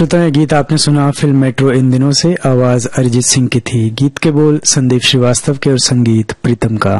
श्रोता, गीत आपने सुना फिल्म मेट्रो इन दिनों से। आवाज अरिजीत सिंह की थी, गीत के बोल संदीप श्रीवास्तव के और संगीत प्रीतम का।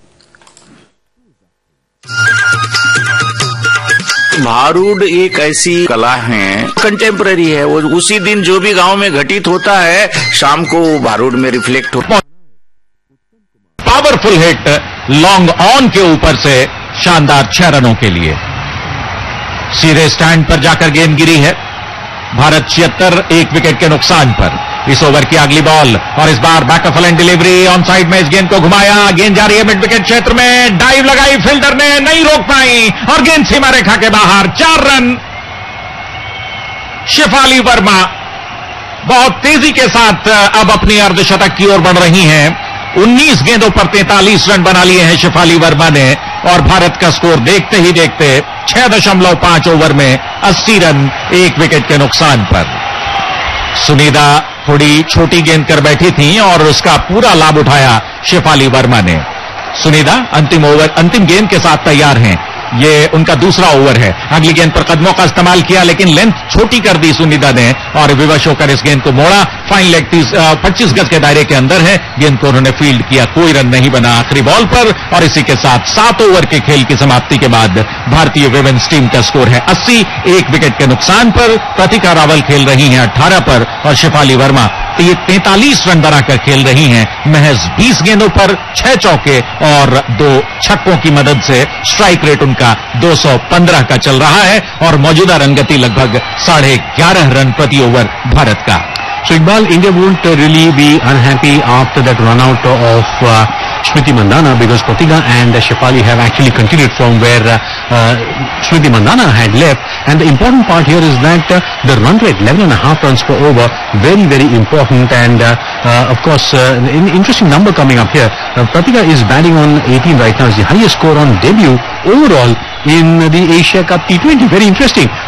भारूड एक ऐसी कला है, कंटेम्पररी है। वो उसी दिन जो भी गांव में घटित होता है, शाम को भारूड में रिफ्लेक्ट होता है। पावरफुल हिट लॉन्ग ऑन के ऊपर से शानदार 6 रनों के लिए सीधे स्टैंड पर जाकर गेंद गिरी है। भारत 76 1 विकेट के नुकसान पर। इस ओवर की अगली बॉल और इस बार back of length delivery on side में इस गेंद को घुमाया। गेंद जा रही है मिड विकेट क्षेत्र में, डाइव लगाई, फील्डर ने नहीं रोक पाई और गेंद सीमा रेखा के बाहर। 4 रन। शेफाली वर्मा बहुत तेजी के साथ अब अपनी अर्धशतक की ओर बढ़ रही हैं। 19 गेंदों पर 43 रन बना लिए हैं शेफाली वर्मा ने और भारत का स्कोर देखते ही देखते 6.5 ओवर में 80 रन 1 विकेट के नुकसान पर। सुनीता थोड़ी छोटी गेंद कर बैठी थी और उसका पूरा लाभ उठाया शेफाली वर्मा ने। सुनीता अंतिम गेंद के साथ तैयार हैं। ये उनका दूसरा ओवर है। अगली गेंद पर कदमों का इस्तेमाल किया लेकिन लेंथ छोटी कर दी सुनीता ने और विवश होकर इस गेंद को मोड़ा। फाइन लेग 25 गज के दायरे के अंदर है। गेंद को उन्होंने फील्ड किया, कोई रन नहीं बना आखिरी बॉल पर और इसी के साथ 7 ओवर के खेल की समाप्ति के बाद भारतीय विमेंस टीम का स्कोर है 80 1 विकेट के नुकसान पर। प्रतिका रावल खेल रही हैं 18 पर और शेफाली वर्मा 43 रन बनाकर खेल रही हैं। महज 20 गेंदों पर 6 चौके और 2 छक्कों की मदद से स्ट्राइक रेट उनका 215 का चल रहा है और मौजूदा रनगति लगभग 11.5 रन प्रति ओवर भारत का। So Iqbal, India won't really be unhappy after that run out of Smriti Mandhana because Pratika and Shefali have actually continued from where Smriti Mandhana had left. And the important part here is that the run rate, 11.5 runs per over, very, very important. And of course, an interesting number coming up here. Pratika is batting on 18 right now. It's the highest score on debut overall in the Asia Cup T20. Very interesting.